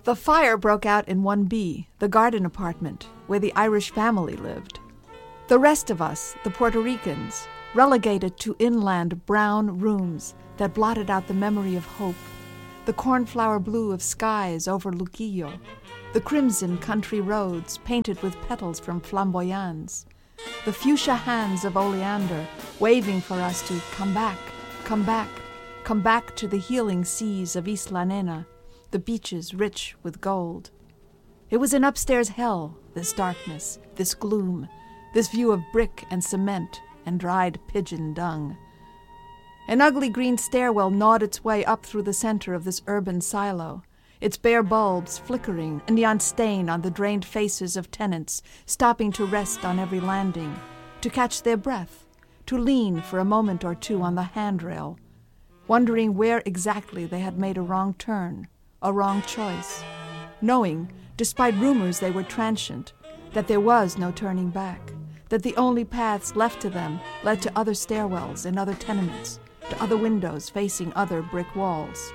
The fire broke out in 1B, the garden apartment, where the Irish family lived. The rest of us, the Puerto Ricans, relegated to inland brown rooms that blotted out the memory of hope, the cornflower blue of skies over Luquillo, the crimson country roads painted with petals from flamboyants, the fuchsia hands of oleander waving for us to come back, come back, come back to the healing seas of Isla Nena, the beaches rich with gold. It was an upstairs hell, this darkness, this gloom, this view of brick and cement and dried pigeon dung. An ugly green stairwell gnawed its way up through the center of this urban silo, its bare bulbs flickering, a neon stain on the drained faces of tenants stopping to rest on every landing, to catch their breath, to lean for a moment or two on the handrail, wondering where exactly they had made a wrong turn, a wrong choice, knowing, despite rumors they were transient, that there was no turning back, that the only paths left to them led to other stairwells in other tenements, to other windows facing other brick walls.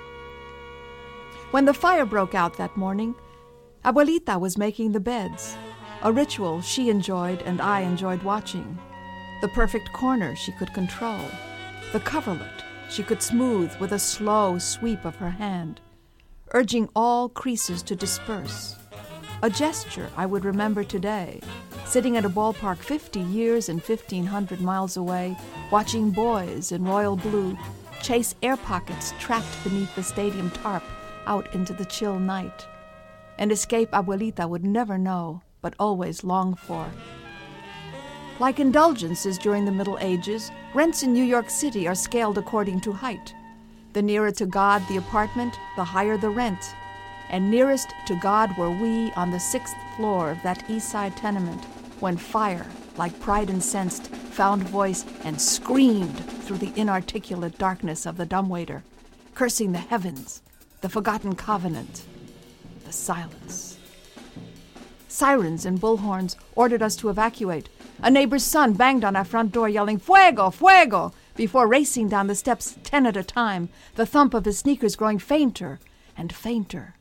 When the fire broke out that morning, Abuelita was making the beds, a ritual she enjoyed and I enjoyed watching. The perfect corner she could control, the coverlet she could smooth with a slow sweep of her hand, urging all creases to disperse. A gesture I would remember today, sitting at a ballpark 50 years and 1,500 miles away, watching boys in royal blue chase air pockets trapped beneath the stadium tarp out into the chill night, an escape Abuelita would never know, but always long for. Like indulgences during the Middle Ages, rents in New York City are scaled according to height. The nearer to God the apartment, the higher the rent. And nearest to God were we on the 6th floor of that East Side tenement when fire, like pride incensed, found voice and screamed through the inarticulate darkness of the dumbwaiter, cursing the heavens, the forgotten covenant, the silence. Sirens and bullhorns ordered us to evacuate. A neighbor's son banged on our front door yelling, "Fuego! Fuego!" before racing down the steps 10 at a time, the thump of his sneakers growing fainter and fainter.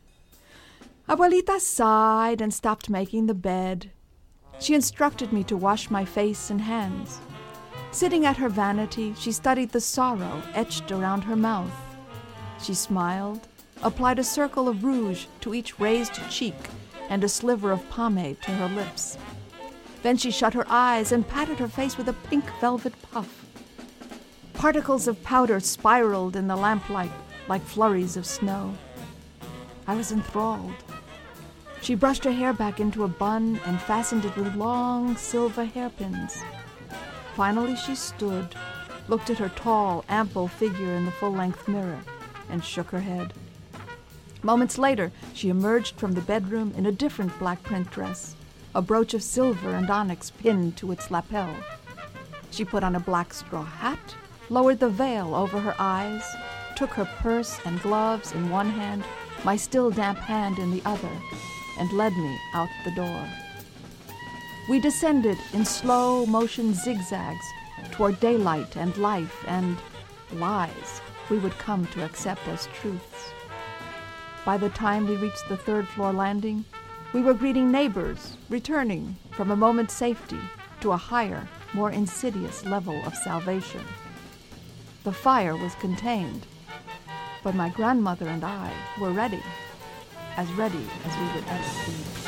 Abuelita sighed and stopped making the bed. She instructed me to wash my face and hands. Sitting at her vanity, she studied the sorrow etched around her mouth. She smiled, applied a circle of rouge to each raised cheek and a sliver of pomade to her lips. Then she shut her eyes and patted her face with a pink velvet puff. Particles of powder spiraled in the lamplight like flurries of snow. I was enthralled. She brushed her hair back into a bun and fastened it with long silver hairpins. Finally she stood, looked at her tall, ample figure in the full-length mirror, and shook her head. Moments later, she emerged from the bedroom in a different black print dress, a brooch of silver and onyx pinned to its lapel. She put on a black straw hat, lowered the veil over her eyes, took her purse and gloves in one hand, my still damp hand in the other, and led me out the door. We descended in slow motion zigzags toward daylight and life and lies we would come to accept as truths. By the time we reached the 3rd floor landing, we were greeting neighbors, returning from a moment's safety to a higher, more insidious level of salvation. The fire was contained, but my grandmother and I were ready as we would ever be.